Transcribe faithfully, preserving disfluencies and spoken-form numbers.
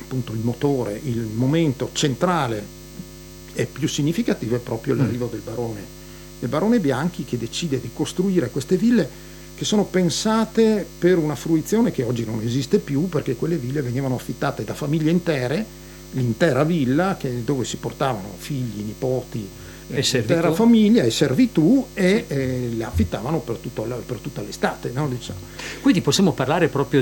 appunto il motore, il momento centrale e più significativo è proprio l'arrivo mm. del barone, del barone Bianchi, che decide di costruire queste ville che sono pensate per una fruizione che oggi non esiste più, perché quelle ville venivano affittate da famiglie intere, l'intera villa, che, dove si portavano figli, nipoti, e l'intera famiglia e servitù, e eh, le affittavano per, tutto, per tutta l'estate, no? Diciamo. Quindi possiamo parlare proprio